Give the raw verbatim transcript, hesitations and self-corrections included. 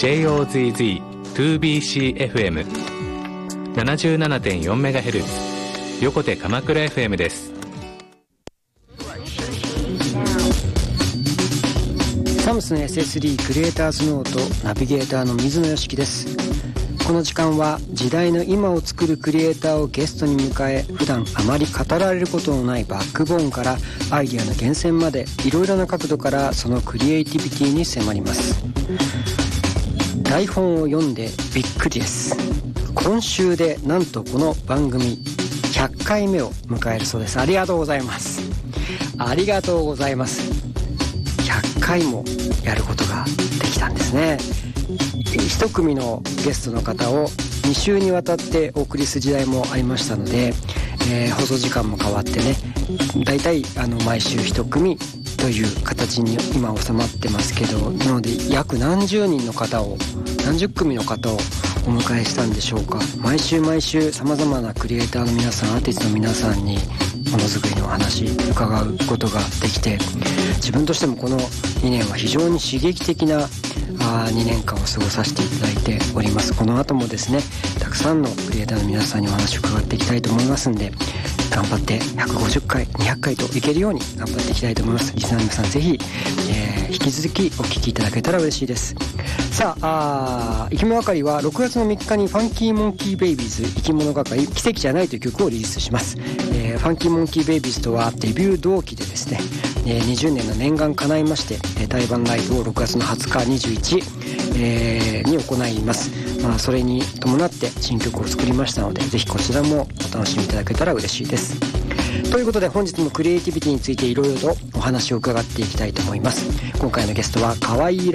ジェイオーゼットゼットツービーシーエフエムななじゅうななてんよんメガヘルツ 横手鎌倉 エフエム です。 サムスン エスエスディー クリエイターズノートナビゲーターの水野良樹です。この時間は時代の今を作るクリエイターをゲストに迎え、普段あまり語られることのないバックボーンからアイデアの源泉まで、いろいろな角度からそのクリエイティビティに迫ります。台本を読んでびっくりです。今週でなんとこの番組ひゃっかいめを迎えるそうです。ありがとうございます。ありがとうございます。ひゃっかいもやることができたんですね。一組のゲストの方をに週にわたってお送りする時代もありましたので、えー、放送時間も変わってね、だいたいあの毎週一組という形に今収まってますけど、なので約何十人の方を何十組の方をお迎えしたんでしょうか。毎週毎週さまざまなクリエイターの皆さん、アーティストの皆さんにものづくりのお話伺うことができて、自分としてもこのにねんは非常に刺激的なあにねんかんを過ごさせていただいております。この後もですね、たくさんのクリエイターの皆さんにお話を伺っていきたいと思いますんで、頑張ってひゃくごじゅっかいにひゃっかいといけるように頑張っていきたいと思います。リスナーの皆さんぜひ、えー、引き続きお聞きいただけたら嬉しいです。さあ、あ生き物係はろくがつのみっかにファンキーモンキーベイビーズ生き物係奇跡じゃないという曲をリリースします。えー、ファンキーモンキーベイビーズとはデビュー同期でですね、えー、にじゅうねんの念願叶いまして、対バンライブをろくがつのはつかにじゅういち、えー、に行います。まあ、それに伴って新曲を作りましたので、ぜひこちらもお楽しみいただけたら嬉しいです。ということで本日もクリエイティビティについていろいろとお話を伺っていきたいと思います。今回のゲストは河合